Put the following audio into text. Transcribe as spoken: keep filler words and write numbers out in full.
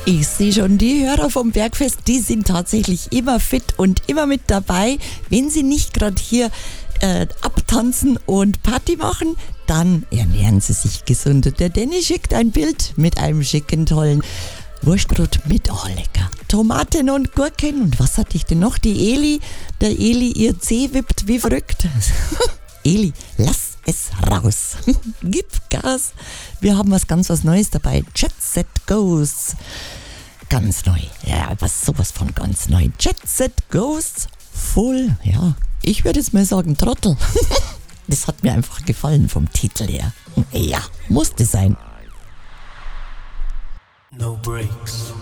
Ich sehe schon, die Hörer vom Bergfest, die sind tatsächlich immer fit und immer mit dabei. Wenn sie nicht gerade hier äh, abtanzen und Party machen, dann ernähren sie sich gesund. Der Danny schickt ein Bild mit einem schicken, tollen Wurstbrot mit, oh lecker, Tomaten und Gurken. Und was hatte ich denn noch? Die Eli, der Eli ihr Zeh wippt wie verrückt. Eli, lass es raus. Gib Gas. Wir haben was ganz was Neues dabei. Jet Set Ghosts. Ganz neu. Ja, was sowas von ganz neu. Jet Set Ghosts. Voll, ja. Ich würde jetzt mal sagen Trottel. Das hat mir einfach gefallen vom Titel her. Ja, musste sein. No breaks.